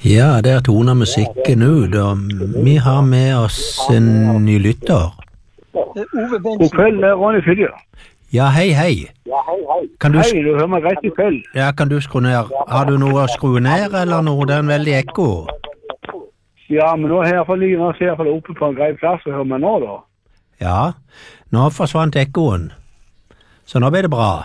Ja, der toner musikken ut, og vi har med oss en ny lytter. Ove God Bengtsen. kveld, det er Ronny Fidje. Ja, hei, hei. Kan du, Hei, du hører meg greit i kveld. ja, kan du skru ned? Har du noe å skru ned, eller noe? Det er en veldig ekko. Ja, men nå er jeg i hvert fall lige nå, så er jeg i hvert fall oppe på en grei plass og hører meg nå da. Ja, nå forsvant ekkoen. Så nå blir det bra.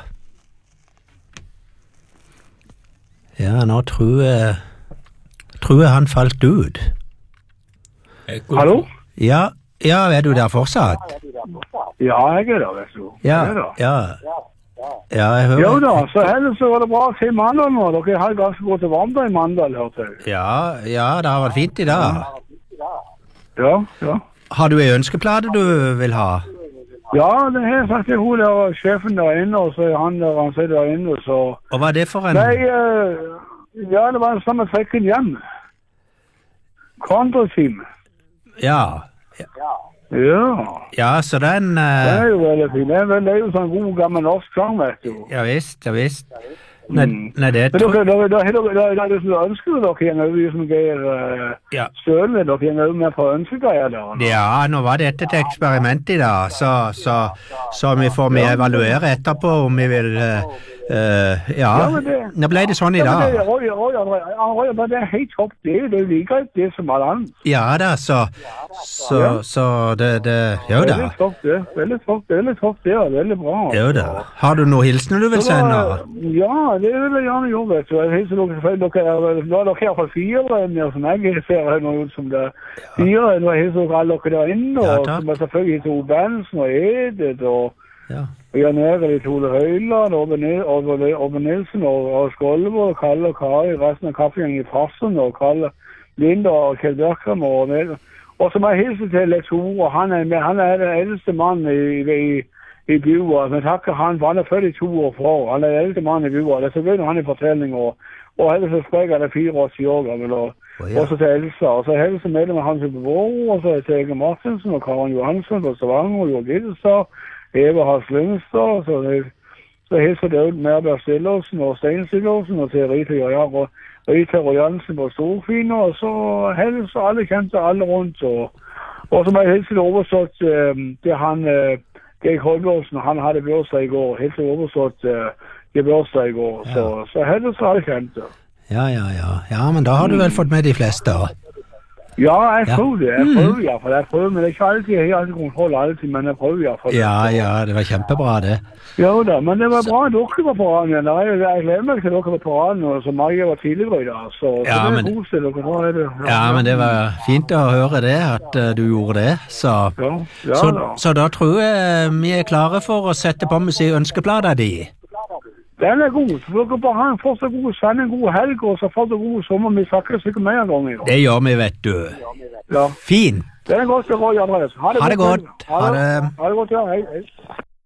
Ja, nå tror jeg han falt ut. Hallo? Ja, er du der fortsatt? Ja, jeg er der, vet du. Ja, Jeg er der. ja, jeg hører. Jo da, så ellers så var det bra til Mandal nå. Dere har ganske godt til varmt i Mandal, hørte jeg. Ja, det har vært fint i dag. Ja. Har du en ønskeplate du vil ha? Ja, det har jeg sagt til hun der, sjefen der inne, og så er han der, han sitter der inne, så... Og hva er det for en... Nei, ja, det var en sånn med trekken hjem. Kontrateam. Ja, Ja. så den... Det er jo veldig fint. Det er jo sånn god gammel norsk sang, vet du. Ja visst. Nei, det Men tror dere, da er det som ønsker dere gjerne over som Geir Ja. Støle, dere gjerne over med på ønskegreier der. Ja, nå var dette et eksperiment i dag, så vi får med evaluere etterpå om vi vil... ja, men det- nå ble det sånn i Ja, men dag. det er helt topp, det er like greit det som alle andre. Ja da, så det, jo da. Veldig topp det, og veldig bra. Jo da. Har du noen hilsener du vil sende? Ja, det vil jeg gjerne gjøre, vet du. Jeg hilser dere selvfølgelig, nå er dere i hvert fall fire enn som jeg ser her nå ut som det. Fire, nå hilser dere alle dere der inne, Ja, og takk. som er selvfølgelig hilser Ove Bensen og Edith, og Ja. Jan Erik, Ole Høyland, Ove Nilsen og Skolvo, og Kalle og Kari, resten av kaffegjengen i Farsen, og Kalle Linda og Kjell Bjørkram, og som jeg hilser til Lex Ore, han er den eldste mannen i byen, men takker han, for han er født i 2 år for, han er den eldste mannen i byen, det er så gøy når han i fortelling, og ellers så spreker han 84 år gammel, og også til Elsa, og så er det medlem av Hans Bevåre, og så er det Ege Martinsen, og Karen Johansen på Stavanger, og Jørg Gilstad, Eva Hans Lundstad, så hilser det ut Merbjørn Stillåsen og Stein Stillåsen, og til Rita Rojansen på Storfine, og så hilser alle kjente alle rundt, og som jeg hilser det overstått til han, Geir Kolbjørnsen, han hadde børsdag i går, hilser overstått til børsdag i går, så hilser alle kjente. Ja, men da har du vel fått med de fleste. Ja, jeg tror det. Jeg prøver i hvert fall. Men det er ikke alltid, jeg har ikke kontroll alltid, men jeg prøver i hvert fall. Ja, det var kjempebra det. Jo da, men det var bra at dere var på raden igjen. Jeg gleder meg til dere var på raden, og så Maria var tidligere i dag. Så det er positivt dere nå er det. Ja, men det var fint å høre det, at du gjorde det. Så da tror jeg vi er klare for å sette på musikk ønskeplata di. Den er god. Så dere bare ha en fortsatt god send, en god helg, og så får dere god sommer. Vi snakker sikkert mer en gang i dag. Det gjør vi, vet du. Ja. Fint. Det er godt, det var Jan Andreas. Ha det godt. Ha det godt, ja. Hei.